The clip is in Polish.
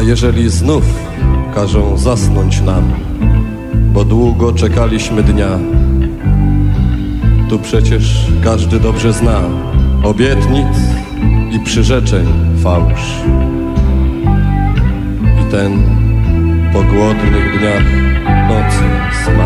jeżeli znów każą zasnąć nam, bo długo czekaliśmy dnia. Tu przecież każdy dobrze zna obietnic i przyrzeczeń fałsz. I ten po głodnych dniach nocy smak.